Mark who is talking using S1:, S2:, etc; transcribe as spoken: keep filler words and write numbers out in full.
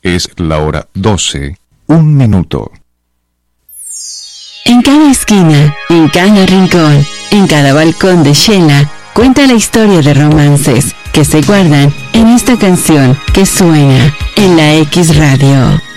S1: Es la hora doce, un minuto.
S2: En cada esquina, en cada rincón, en cada balcón de Shela, cuenta la historia de romances que se guardan en esta canción que suena en la X Radio.